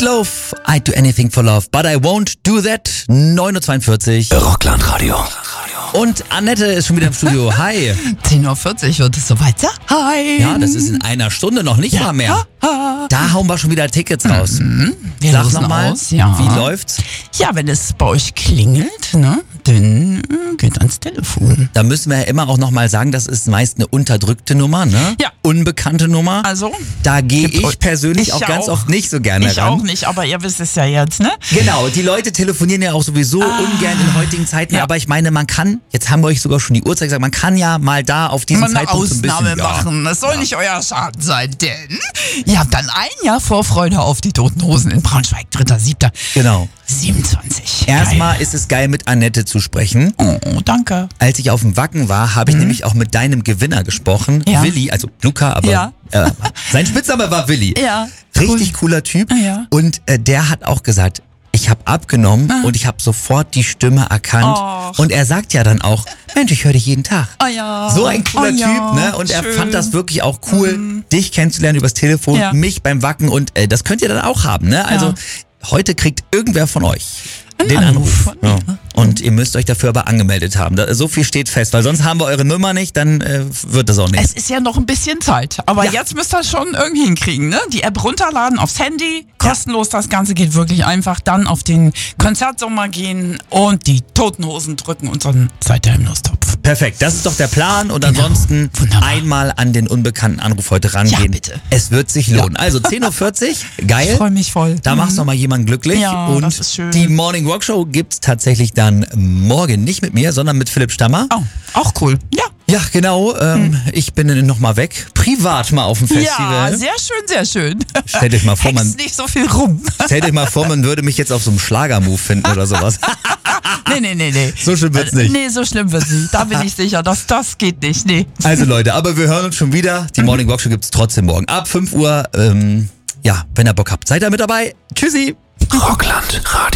Meatloaf, I'd do anything for love, but I won't do that. 9.42 Uhr. Rockland-Radio. Und Annette ist schon wieder im Studio. Hi. 10.40 Uhr wird es soweit sein. Hi. Ja, das ist in einer Stunde noch nicht mal mehr. Da hauen wir schon wieder Tickets raus. Wir Sag losen nochmal, aus, ja. wie läuft's? Ja, wenn es bei euch klingelt, ne, dann geht ans Telefon. Da müssen wir ja immer auch nochmal sagen, das ist meist eine unterdrückte Nummer, ne? Ja. Unbekannte Nummer. Also? Da gehe Gibt ich euch- persönlich ich auch ganz auch. oft nicht so gerne Ich ran. auch nicht, aber ihr wisst es ja jetzt, ne? Genau, die Leute telefonieren ja auch sowieso ungern in heutigen Zeiten, Ja. aber ich meine, man kann, jetzt haben wir euch sogar schon die Uhrzeit gesagt, man kann ja mal da auf diesen Mal eine Zeitpunkt so ein Ausnahme bisschen... machen. Das soll nicht euer Schaden sein, denn ihr habt dann ein Jahr Vorfreude auf die Toten Hosen in Braunschweig, 3.7. Genau. 27. Erstmal ist es geil, mit Annette zu sprechen. Oh, danke. Als ich auf dem Wacken war, habe ich nämlich auch mit deinem Gewinner gesprochen. Ja. Willi, also Luca, aber Ja. Sein Spitzname war Willi. Ja. Richtig cooler Typ. Ja. Und der hat auch gesagt, ich habe abgenommen und ich habe sofort die Stimme erkannt. Och. Und er sagt ja dann auch, Mensch, ich höre dich jeden Tag. Oh ja. So ein cooler Oh ja, Typ, ne? Und er schön. fand das wirklich auch cool, dich kennenzulernen übers Telefon, Ja. mich beim Wacken und das könnt ihr dann auch haben, ne? Also heute kriegt irgendwer von euch den Anruf. Anruf. Ja. Und ihr müsst euch dafür aber angemeldet haben. So viel steht fest, weil sonst haben wir eure Nummer nicht, dann wird das auch nicht. Es ist ja noch ein bisschen Zeit, aber Ja. jetzt müsst ihr schon irgendwie hinkriegen, ne? Die App runterladen aufs Handy, kostenlos, das Ganze geht wirklich einfach. Dann auf den Konzertsommer gehen und die Toten Hosen drücken und dann seid ihr im Lostopf. Perfekt, das ist doch der Plan und Genau. ansonsten Wunderbar. einmal an den unbekannten Anruf heute rangehen. Ja, bitte. Es wird sich lohnen. Also 10.40 Uhr, geil. Ich freue mich voll. Da machst du noch mal jemanden glücklich. Ja, und das ist schön. die Morning Rock Show gibt's tatsächlich dann morgen nicht mit mir, sondern mit Philipp Stammer. Oh, auch cool. Ja. Ja, genau. Ich bin noch mal weg. Privat mal auf dem Festival. Ja, sehr schön, sehr schön. Stellt euch mal vor, Hext nicht so viel rum. stellt euch mal vor, man würde mich jetzt auf so einem Schlagermove finden oder sowas. Nee. So schlimm wird's nicht. Nee, so schlimm wird's nicht. Da bin ich sicher, das geht nicht. Nee. Also Leute, aber wir hören uns schon wieder. Die Morning Rock Show gibt's trotzdem morgen ab 5 Uhr. Ja, wenn ihr Bock habt, seid ihr mit dabei. Tschüssi. Rockland-Radio.